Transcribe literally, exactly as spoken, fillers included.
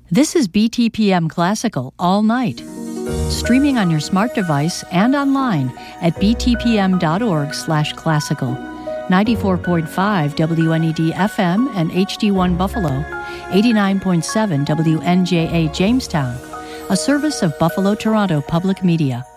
This is B T P M Classical all night. Streaming on your smart device and online at b t p m dot org slash classical. ninety-four point five W N E D F M and H D one Buffalo, eighty-nine point seven W N J A Jamestown, a service of Buffalo Toronto Public Media.